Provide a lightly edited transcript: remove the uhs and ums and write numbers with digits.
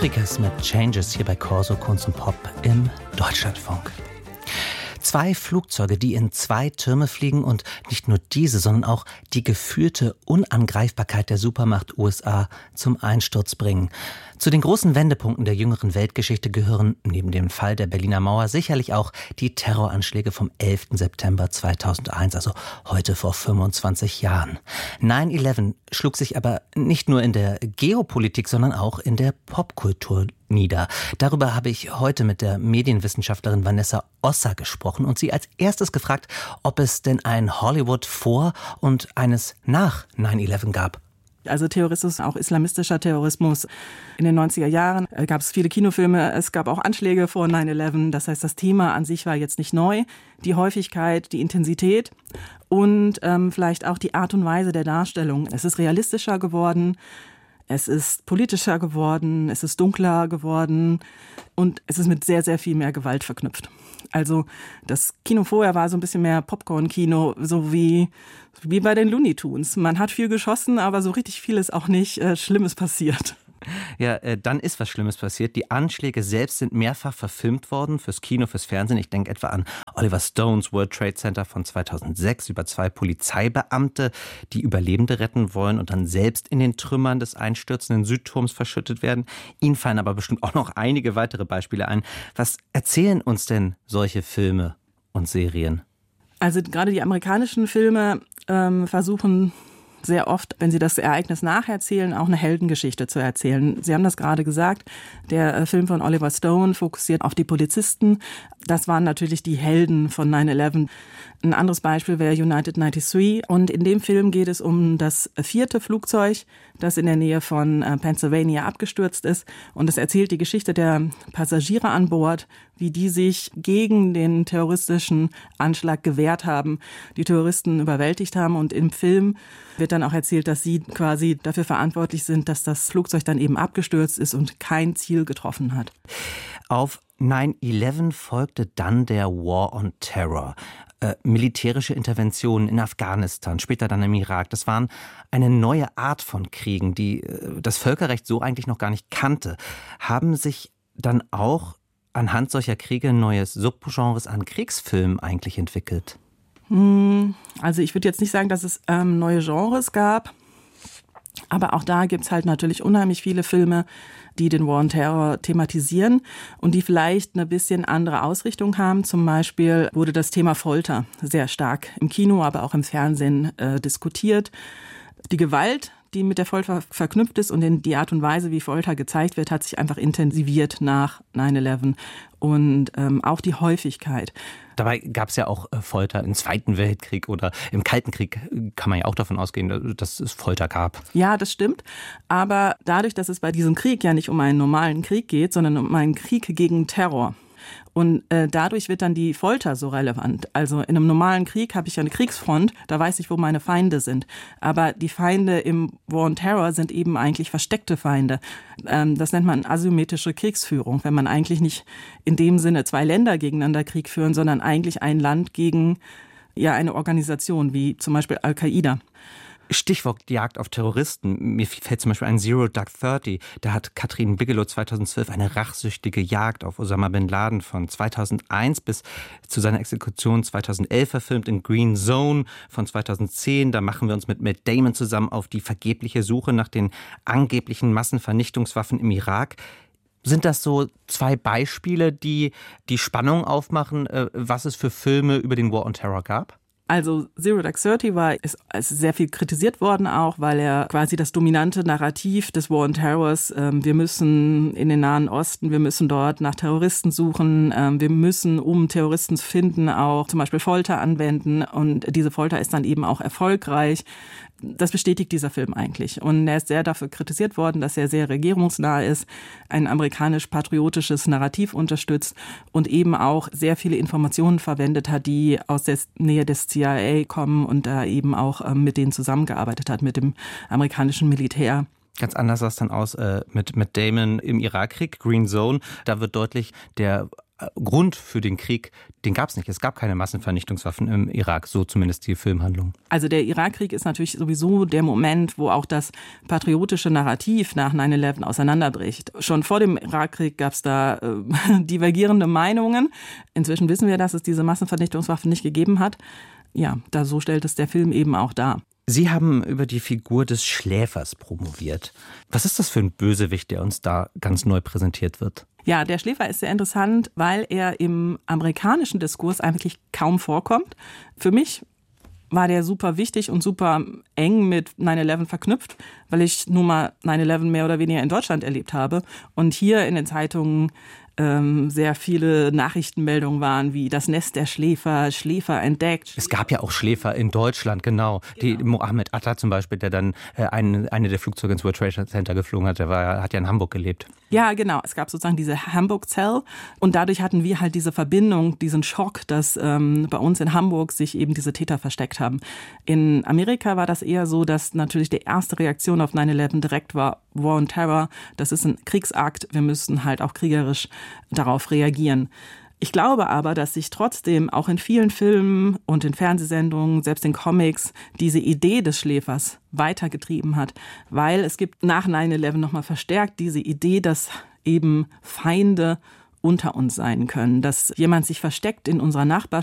Fabricas mit Changes hier bei Corso Kunst und Pop im Deutschlandfunk. 2 Flugzeuge, die in 2 Türme fliegen und nicht nur diese, sondern auch die gefühlte Unangreifbarkeit der Supermacht USA zum Einsturz bringen. Zu den großen Wendepunkten der jüngeren Weltgeschichte gehören neben dem Fall der Berliner Mauer sicherlich auch die Terroranschläge vom 11. September 2001, also heute vor 25 Jahren. 9/11 schlug sich aber nicht nur in der Geopolitik, sondern auch in der Popkultur nieder. Darüber habe ich heute mit der Medienwissenschaftlerin Vanessa Osser gesprochen und sie als erstes gefragt, ob es denn ein Hollywood vor und eines nach 9/11 gab. Also Terrorismus, auch islamistischer Terrorismus. In den 90er Jahren gab es viele Kinofilme, es gab auch Anschläge vor 9/11. Das heißt, das Thema an sich war jetzt nicht neu. Die Häufigkeit, die Intensität und vielleicht auch die Art und Weise der Darstellung. Es ist realistischer geworden, es ist politischer geworden, es ist dunkler geworden und es ist mit sehr, sehr viel mehr Gewalt verknüpft. Also das Kino vorher war so ein bisschen mehr Popcorn-Kino, so wie bei den Looney Tunes. Man hat viel geschossen, aber so richtig viel ist auch nicht Schlimmes passiert. Ja, dann ist was Schlimmes passiert. Die Anschläge selbst sind mehrfach verfilmt worden, fürs Kino, fürs Fernsehen. Ich denke etwa an Oliver Stones World Trade Center von 2006 über 2 Polizeibeamte, die Überlebende retten wollen und dann selbst in den Trümmern des einstürzenden Südturms verschüttet werden. Ihnen fallen aber bestimmt auch noch einige weitere Beispiele ein. Was erzählen uns denn solche Filme und Serien? Also gerade die amerikanischen Filme versuchen sehr oft, wenn sie das Ereignis nacherzählen, auch eine Heldengeschichte zu erzählen. Sie haben das gerade gesagt, der Film von Oliver Stone fokussiert auf die Polizisten. Das waren natürlich die Helden von 9/11. Ein anderes Beispiel wäre United 93. Und in dem Film geht es um das 4. Flugzeug, das in der Nähe von Pennsylvania abgestürzt ist. Und es erzählt die Geschichte der Passagiere an Bord, wie die sich gegen den terroristischen Anschlag gewehrt haben, die Terroristen überwältigt haben. Und im Film wird dann auch erzählt, dass sie quasi dafür verantwortlich sind, dass das Flugzeug dann eben abgestürzt ist und kein Ziel getroffen hat. Auf 9/11 folgte dann der War on Terror. Militärische Interventionen in Afghanistan, später dann im Irak. Das waren eine neue Art von Kriegen, die das Völkerrecht so eigentlich noch gar nicht kannte. Haben sich dann auch anhand solcher Kriege neues Subgenres an Kriegsfilmen eigentlich entwickelt? Also ich würde jetzt nicht sagen, dass es neue Genres gab. Aber auch da gibt's halt natürlich unheimlich viele Filme, die den War on Terror thematisieren und die vielleicht eine bisschen andere Ausrichtung haben. Zum Beispiel wurde das Thema Folter sehr stark im Kino, aber auch im Fernsehen diskutiert. Die Gewalt, die mit der Folter verknüpft ist und die Art und Weise, wie Folter gezeigt wird, hat sich einfach intensiviert nach 9/11 und auch die Häufigkeit. Dabei gab es ja auch Folter im Zweiten Weltkrieg oder im Kalten Krieg, kann man ja auch davon ausgehen, dass es Folter gab. Ja, das stimmt. Aber dadurch, dass es bei diesem Krieg ja nicht um einen normalen Krieg geht, sondern um einen Krieg gegen Terror. Und dadurch wird dann die Folter so relevant. Also in einem normalen Krieg habe ich ja eine Kriegsfront, da weiß ich, wo meine Feinde sind. Aber die Feinde im War on Terror sind eben eigentlich versteckte Feinde. Das nennt man asymmetrische Kriegsführung, wenn man eigentlich nicht in dem Sinne 2 Länder gegeneinander Krieg führen, sondern eigentlich ein Land gegen eine Organisation, wie zum Beispiel Al-Qaida. Stichwort Jagd auf Terroristen. Mir fällt zum Beispiel ein Zero Dark 30. Da hat Katrin Bigelow 2012 eine rachsüchtige Jagd auf Osama Bin Laden von 2001 bis zu seiner Exekution 2011 verfilmt in Green Zone von 2010. Da machen wir uns mit Matt Damon zusammen auf die vergebliche Suche nach den angeblichen Massenvernichtungswaffen im Irak. Sind das so 2 Beispiele, die die Spannung aufmachen, was es für Filme über den War on Terror gab? Also Zero Dark 30 ist sehr viel kritisiert worden auch, weil er quasi das dominante Narrativ des War on Terrors, wir müssen in den Nahen Osten, wir müssen dort nach Terroristen suchen, wir müssen, um Terroristen zu finden, auch zum Beispiel Folter anwenden und diese Folter ist dann eben auch erfolgreich. Das bestätigt dieser Film eigentlich. Und er ist sehr dafür kritisiert worden, dass er sehr regierungsnah ist, ein amerikanisch-patriotisches Narrativ unterstützt und eben auch sehr viele Informationen verwendet hat, die aus der Nähe des CIA kommen und da eben auch mit denen zusammengearbeitet hat, mit dem amerikanischen Militär. Ganz anders sah es dann aus mit Damon im Irakkrieg, Green Zone. Da wird deutlich, der Grund für den Krieg, den gab es nicht. Es gab keine Massenvernichtungswaffen im Irak, so zumindest die Filmhandlung. Also der Irakkrieg ist natürlich sowieso der Moment, wo auch das patriotische Narrativ nach 9/11 auseinanderbricht. Schon vor dem Irakkrieg gab es da divergierende Meinungen. Inzwischen wissen wir, dass es diese Massenvernichtungswaffen nicht gegeben hat. Ja, so stellt es der Film eben auch dar. Sie haben über die Figur des Schläfers promoviert. Was ist das für ein Bösewicht, der uns da ganz neu präsentiert wird? Ja, der Schläfer ist sehr interessant, weil er im amerikanischen Diskurs eigentlich kaum vorkommt. Für mich war der super wichtig und super eng mit 9/11 verknüpft, weil ich nun mal 9/11 mehr oder weniger in Deutschland erlebt habe und hier in den Zeitungen sehr viele Nachrichtenmeldungen waren, wie das Nest der Schläfer entdeckt. Es gab ja auch Schläfer in Deutschland, genau. Die Mohammed Atta zum Beispiel, der dann eine der Flugzeuge ins World Trade Center geflogen hat, hat ja in Hamburg gelebt. Ja, genau. Es gab sozusagen diese Hamburg-Cell und dadurch hatten wir halt diese Verbindung, diesen Schock, dass bei uns in Hamburg sich eben diese Täter versteckt haben. In Amerika war das eher so, dass natürlich die erste Reaktion auf 9/11 direkt war War on Terror. Das ist ein Kriegsakt. Wir müssen halt auch kriegerisch darauf reagieren. Ich glaube aber, dass sich trotzdem auch in vielen Filmen und in Fernsehsendungen, selbst in Comics, diese Idee des Schläfers weitergetrieben hat. Weil es gibt nach 9/11 nochmal verstärkt diese Idee, dass eben Feinde unter uns sein können, dass jemand sich versteckt in unserer Nachbarschaft